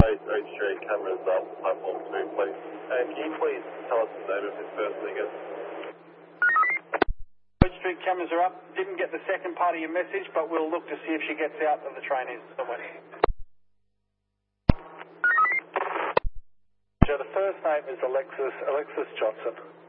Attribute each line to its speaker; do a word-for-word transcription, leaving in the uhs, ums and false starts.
Speaker 1: Oak Street cameras up, platform two, please. And can you please tell us the name of this person again?
Speaker 2: Oak Street cameras are up. Didn't get the second part of your message, but we'll look to see if she gets out of the train is somewhere.
Speaker 3: The first name is Alexis, Alexis Johnson.